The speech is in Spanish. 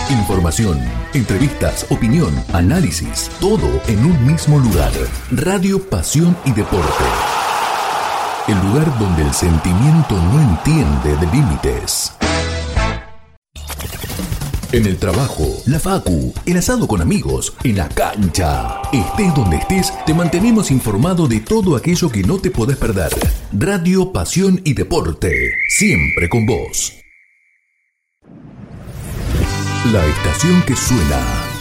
Información, entrevistas, opinión, análisis, todo en un mismo lugar. Radio Pasión y Deporte. El lugar donde el sentimiento no entiende de límites. En el trabajo, la facu, el asado con amigos, en la cancha. Estés donde estés, te mantenemos informado de todo aquello que no te podés perder. Radio Pasión y Deporte, siempre con vos. La estación que suena